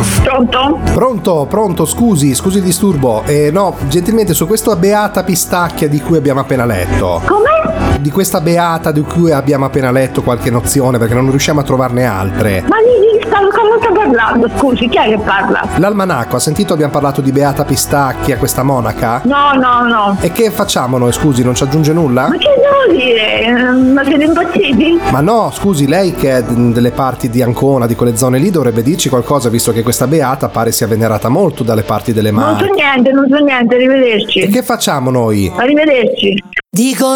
Pronto, scusi il disturbo. No, gentilmente su questa beata pistacchia di cui abbiamo appena letto. Come? Di questa beata di cui abbiamo appena letto qualche nozione, perché non riusciamo a trovarne altre. Ma come sta parlando? Scusi, chi è che parla? L'almanacco, ha sentito abbiamo parlato di beata pistacchia, questa monaca? No. E che facciamo noi, scusi, non ci aggiunge nulla? Ma che devo dire? Ma siete impazziti? Ma no, scusi, lei che è delle parti di Ancona, di quelle zone lì, dovrebbe dirci qualcosa, visto che questa beata pare sia venerata molto dalle parti delle Marche. Non so niente, arrivederci. E che facciamo noi? Arrivederci. Dico